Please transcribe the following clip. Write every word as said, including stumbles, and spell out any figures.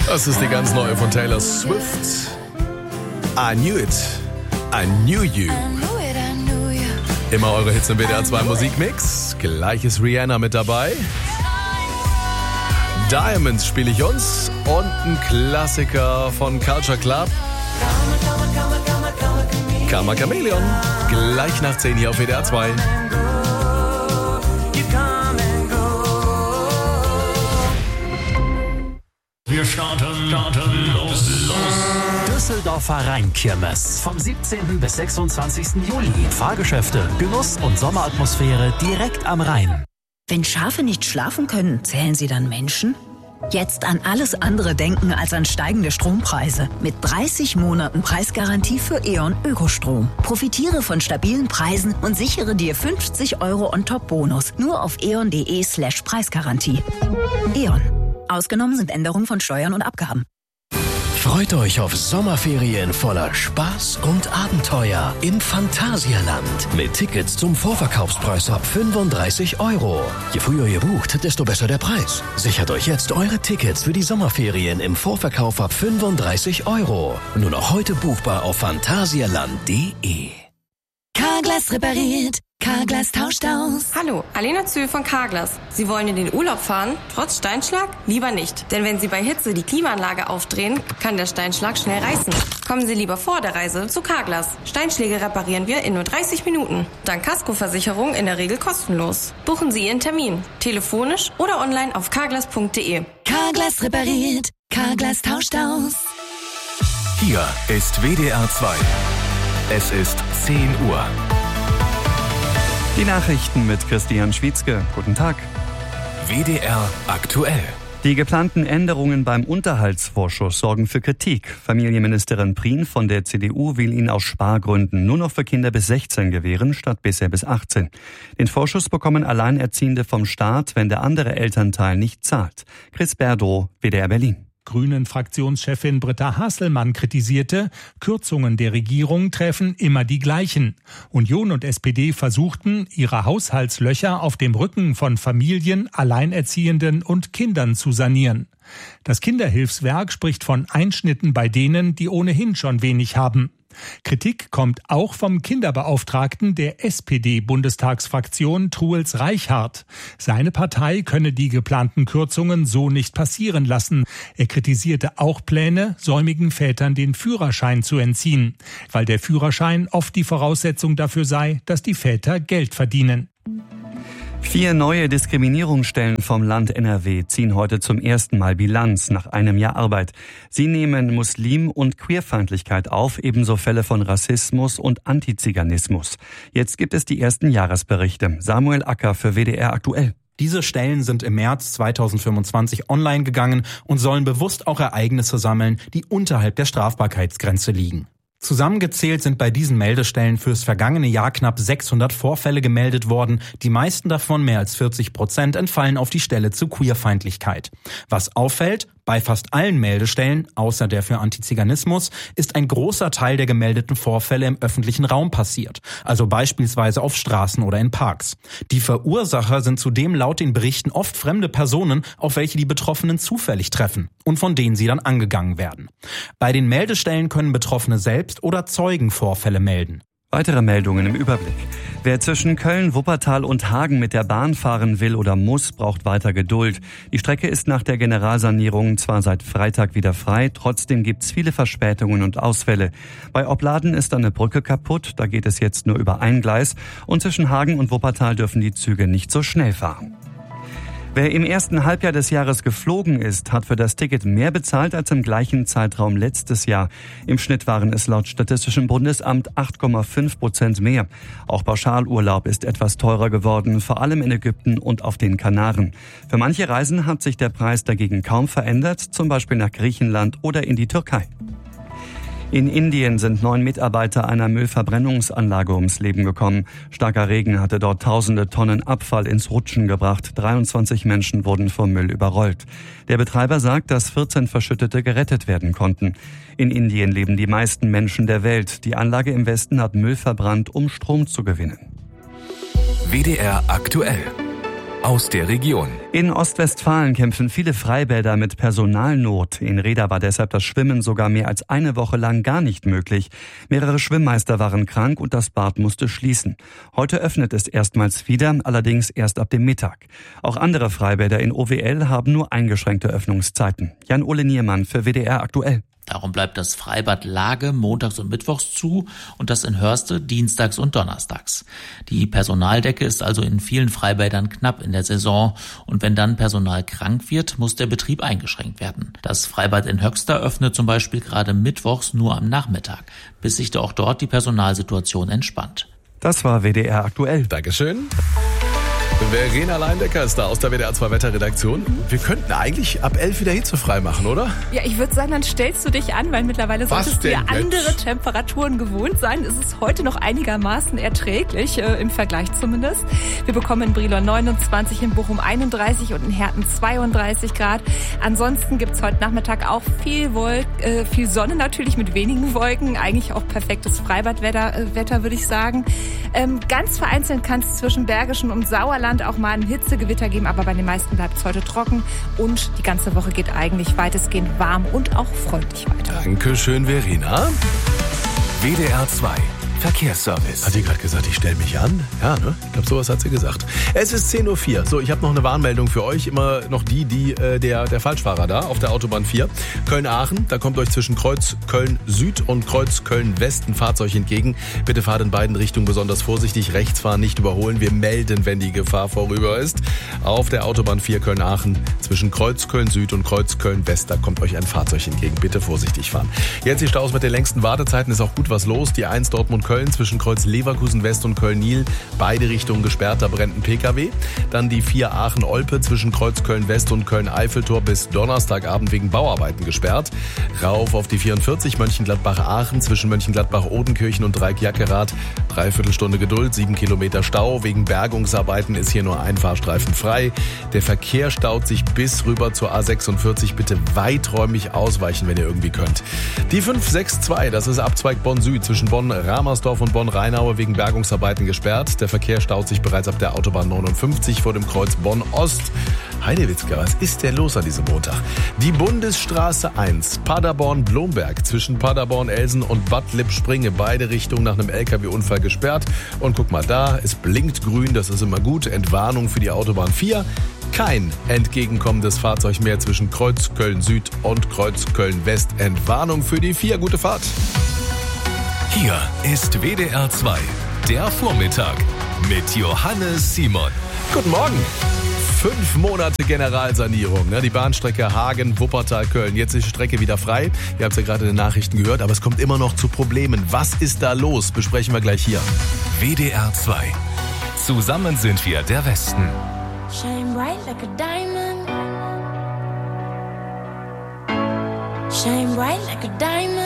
Das ist die ganz neue von Taylor Swift. I knew it. I knew you. Immer eure Hits im W D R zwei Musikmix. Gleich ist Rihanna mit dabei. Diamonds spiele ich uns. Und ein Klassiker von Culture Club. Karma Chameleon. Gleich nach zehn hier auf W D R zwei. Wir starten, starten, los, los. Düsseldorfer Rheinkirmes. Vom siebzehnten bis sechsundzwanzigsten Juli. Fahrgeschäfte, Genuss und Sommeratmosphäre direkt am Rhein. Wenn Schafe nicht schlafen können, zählen sie dann Menschen? Jetzt an alles andere denken als an steigende Strompreise. Mit dreißig Monaten Preisgarantie für E.ON Ökostrom. Profitiere von stabilen Preisen und sichere dir fünfzig Euro On-Top-Bonus. Nur auf eon.de slash Preisgarantie. E.ON. Ausgenommen sind Änderungen von Steuern und Abgaben. Freut euch auf Sommerferien voller Spaß und Abenteuer im Phantasialand. Mit Tickets zum Vorverkaufspreis ab fünfunddreißig Euro. Je früher ihr bucht, desto besser der Preis. Sichert euch jetzt eure Tickets für die Sommerferien im Vorverkauf ab fünfunddreißig Euro. Nur noch heute buchbar auf phantasialand punkt de. Carglass repariert. Carglass tauscht aus. Hallo, Alena Zühl von Carglass. Sie wollen in den Urlaub fahren, trotz Steinschlag? Lieber nicht. Denn wenn Sie bei Hitze die Klimaanlage aufdrehen, kann der Steinschlag schnell reißen. Kommen Sie lieber vor der Reise zu Carglass. Steinschläge reparieren wir in nur dreißig Minuten. Dank Kaskoversicherung in der Regel kostenlos. Buchen Sie Ihren Termin. Telefonisch oder online auf carglass punkt de. Carglass repariert. Carglass tauscht aus. Hier ist W D R zwei. Es ist zehn Uhr. Die Nachrichten mit Christian Schwietzke. Guten Tag. W D R aktuell. Die geplanten Änderungen beim Unterhaltsvorschuss sorgen für Kritik. Familienministerin Prien von der C D U will ihn aus Spargründen nur noch für Kinder bis sechzehn gewähren, statt bisher bis achtzehn. Den Vorschuss bekommen Alleinerziehende vom Staat, wenn der andere Elternteil nicht zahlt. Chris Berdow, W D R Berlin. Grünen-Fraktionschefin Britta Hasselmann kritisierte, Kürzungen der Regierung treffen immer die gleichen. Union und S P D versuchten, ihre Haushaltslöcher auf dem Rücken von Familien, Alleinerziehenden und Kindern zu sanieren. Das Kinderhilfswerk spricht von Einschnitten bei denen, die ohnehin schon wenig haben. Kritik kommt auch vom Kinderbeauftragten der S P D-Bundestagsfraktion Truls Reichhardt. Seine Partei könne die geplanten Kürzungen so nicht passieren lassen. Er kritisierte auch Pläne, säumigen Vätern den Führerschein zu entziehen, weil der Führerschein oft die Voraussetzung dafür sei, dass die Väter Geld verdienen. Vier neue Diskriminierungsstellen vom Land N R W ziehen heute zum ersten Mal Bilanz nach einem Jahr Arbeit. Sie nehmen Muslim- und Queerfeindlichkeit auf, ebenso Fälle von Rassismus und Antiziganismus. Jetzt gibt es die ersten Jahresberichte. Samuel Acker für W D R aktuell. Diese Stellen sind im März zweitausendfünfundzwanzig online gegangen und sollen bewusst auch Ereignisse sammeln, die unterhalb der Strafbarkeitsgrenze liegen. Zusammengezählt sind bei diesen Meldestellen fürs vergangene Jahr knapp sechshundert Vorfälle gemeldet worden. Die meisten davon, mehr als vierzig Prozent, entfallen auf die Stelle zu Queerfeindlichkeit. Was auffällt, bei fast allen Meldestellen, außer der für Antiziganismus, ist ein großer Teil der gemeldeten Vorfälle im öffentlichen Raum passiert, also beispielsweise auf Straßen oder in Parks. Die Verursacher sind zudem laut den Berichten oft fremde Personen, auf welche die Betroffenen zufällig treffen und von denen sie dann angegangen werden. Bei den Meldestellen können Betroffene selbst oder Zeugen Vorfälle melden. Weitere Meldungen im Überblick. Wer zwischen Köln, Wuppertal und Hagen mit der Bahn fahren will oder muss, braucht weiter Geduld. Die Strecke ist nach der Generalsanierung zwar seit Freitag wieder frei, trotzdem gibt's viele Verspätungen und Ausfälle. Bei Opladen ist eine Brücke kaputt, da geht es jetzt nur über ein Gleis. Und zwischen Hagen und Wuppertal dürfen die Züge nicht so schnell fahren. Wer im ersten Halbjahr des Jahres geflogen ist, hat für das Ticket mehr bezahlt als im gleichen Zeitraum letztes Jahr. Im Schnitt waren es laut Statistischem Bundesamt acht Komma fünf Prozent mehr. Auch Pauschalurlaub ist etwas teurer geworden, vor allem in Ägypten und auf den Kanaren. Für manche Reisen hat sich der Preis dagegen kaum verändert, zum Beispiel nach Griechenland oder in die Türkei. In Indien sind neun Mitarbeiter einer Müllverbrennungsanlage ums Leben gekommen. Starker Regen hatte dort tausende Tonnen Abfall ins Rutschen gebracht. dreiundzwanzig Menschen wurden vom Müll überrollt. Der Betreiber sagt, dass vierzehn Verschüttete gerettet werden konnten. In Indien leben die meisten Menschen der Welt. Die Anlage im Westen hat Müll verbrannt, um Strom zu gewinnen. W D R aktuell. aus der Region. In Ostwestfalen kämpfen viele Freibäder mit Personalnot. In Reda war deshalb das Schwimmen sogar mehr als eine Woche lang gar nicht möglich. Mehrere Schwimmmeister waren krank und das Bad musste schließen. Heute öffnet es erstmals wieder, allerdings erst ab dem Mittag. Auch andere Freibäder in O W L haben nur eingeschränkte Öffnungszeiten. Jan-Ole Niermann für W D R aktuell. Darum bleibt das Freibad Lage montags und mittwochs zu und das in Hörste dienstags und donnerstags. Die Personaldecke ist also in vielen Freibädern knapp in der Saison und wenn dann Personal krank wird, muss der Betrieb eingeschränkt werden. Das Freibad in Höxter öffnet zum Beispiel gerade mittwochs nur am Nachmittag, bis sich auch dort die Personalsituation entspannt. Das war W D R aktuell. Dankeschön. Verena Leindecker ist da aus der W D R zwei Wetterredaktion. Wir könnten eigentlich ab elf wieder hitzefrei machen, oder? Ja, ich würde sagen, dann stellst du dich an, weil mittlerweile solltest du ja andere Temperaturen gewohnt sein. Es ist heute noch einigermaßen erträglich, äh, im Vergleich zumindest. Wir bekommen in Brilon neunundzwanzig, in Bochum einunddreißig und in Herten zweiunddreißig Grad. Ansonsten gibt's heute Nachmittag auch viel Wolk, äh, viel Sonne natürlich mit wenigen Wolken. Eigentlich auch perfektes Freibadwetter, äh, Wetter, würde ich sagen. Ähm, ganz vereinzelt kann es zwischen Bergischen und Sauerland auch mal ein Hitzegewitter geben, aber bei den meisten bleibt es heute trocken und die ganze Woche geht eigentlich weitestgehend warm und auch freundlich weiter. Dankeschön, Verena. W D R zwei Verkehrsservice. Hat sie gerade gesagt, ich stelle mich an? Ja, ne? Ich glaube, sowas hat sie gesagt. Es ist zehn Uhr vier. So, ich habe noch eine Warnmeldung für euch. Immer noch die, die äh, der, der Falschfahrer da auf der Autobahn vier. Köln-Aachen, da kommt euch zwischen Kreuz Köln-Süd und Kreuz Köln-West ein Fahrzeug entgegen. Bitte fahrt in beiden Richtungen besonders vorsichtig. Rechts fahren, nicht überholen. Wir melden, wenn die Gefahr vorüber ist. Auf der Autobahn vier Köln-Aachen zwischen Kreuz Köln-Süd und Kreuz Köln-West, da kommt euch ein Fahrzeug entgegen. Bitte vorsichtig fahren. Jetzt die Staus mit den längsten Wartezeiten. Ist auch gut was los. Die eins Dortmund Köln zwischen Kreuz Leverkusen West und Köln-Nil. Beide Richtungen gesperrt, da brennt ein P K W. Dann die vier Aachen-Olpe zwischen Kreuz Köln-West und Köln-Eiffeltor bis Donnerstagabend wegen Bauarbeiten gesperrt. Rauf auf die vierundvierzig Mönchengladbach-Aachen zwischen Mönchengladbach-Odenkirchen und Dreieck-Jackerath. Dreiviertelstunde Geduld, sieben Kilometer Stau. Wegen Bergungsarbeiten ist hier nur ein Fahrstreifen frei. Der Verkehr staut sich bis rüber zur A sechsundvierzig. Bitte weiträumig ausweichen, wenn ihr irgendwie könnt. Die fünf sechs zwei, das ist Abzweig Bonn-Süd zwischen Bonn-Ramersdorf und Bonn-Rheinaue wegen Bergungsarbeiten gesperrt. Der Verkehr staut sich bereits ab der Autobahn neunundfünfzig vor dem Kreuz Bonn-Ost. Heidewitzka, was ist denn los an diesem Montag? Die Bundesstraße eins, Paderborn-Blomberg zwischen Paderborn-Elsen und Bad Lippspringe. Beide Richtungen nach einem L K W-Unfall gesperrt. Und guck mal da, es blinkt grün, das ist immer gut. Entwarnung für die Autobahn vier. Kein entgegenkommendes Fahrzeug mehr zwischen Kreuz Köln-Süd und Kreuz Köln-West. Entwarnung für die vier. Gute Fahrt. Hier ist W D R zwei, der Vormittag mit Johannes Simon. Guten Morgen. Fünf Monate Generalsanierung, ne? Die Bahnstrecke Hagen-Wuppertal-Köln. Jetzt ist die Strecke wieder frei. Ihr habt es ja gerade in den Nachrichten gehört, aber es kommt immer noch zu Problemen. Was ist da los? Besprechen wir gleich hier. W D R zwei. Zusammen sind wir der Westen. Shine bright like a diamond. Shine bright like a diamond.